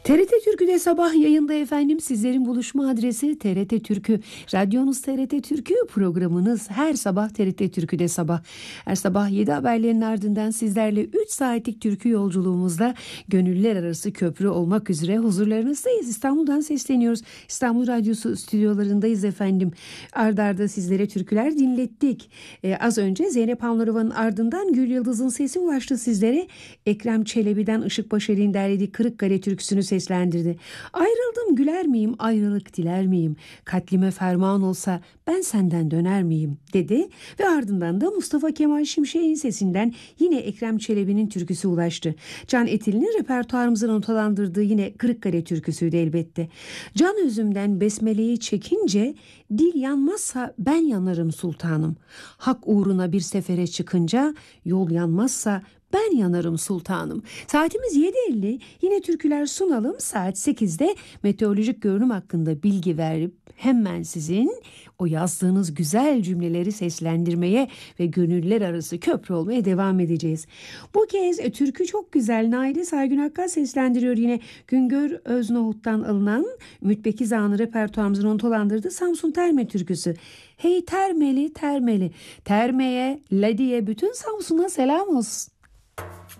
TRT Türkü'de sabah yayında efendim, sizlerin buluşma adresi TRT Türkü. Radyonuz TRT Türkü, programınız her sabah TRT Türkü'de sabah. Her sabah 7 haberlerin ardından sizlerle 3 saatlik türkü yolculuğumuzda gönüller arası köprü olmak üzere huzurlarınızdayız. İstanbul'dan sesleniyoruz. İstanbul Radyosu stüdyolarındayız efendim. Arda arda sizlere türküler dinlettik. Az önce Zeynep Hamlarova'nın ardından Gül Yıldız'ın sesi ulaştı sizlere. Ekrem Çelebi'den Işık Başarı'nın derlediği Kırıkkale türküsünü seslendirdi. Ayrıldım güler miyim, ayrılık diler miyim? Katlime ferman olsa ben senden döner miyim dedi ve ardından da Mustafa Kemal Şimşek'in sesinden yine Ekrem Çelebi'nin türküsü ulaştı. Can Etil'in repertuarımıza notalandırdığı yine Kırıkkale türküsüydü elbette. Can özümden besmeleyi çekince dil yanmazsa ben yanarım sultanım. Hak uğruna bir sefere çıkınca yol yanmazsa ben yanarım sultanım. Saatimiz 7.50. Yine türküler sunalım. Saat 8'de meteorolojik görünüm hakkında bilgi verip hemen sizin o yazdığınız güzel cümleleri seslendirmeye ve gönüller arası köprü olmaya devam edeceğiz. Bu kez türkü çok güzel. Naide Saygın Hakk'a seslendiriyor yine Güngör Öznohut'tan alınan Ümit Bekizağ'ın repertuarımızı notalandırdığı Samsun Terme türküsü. Hey termeli termeli, termeye, ladiye bütün Samsun'a selam olsun.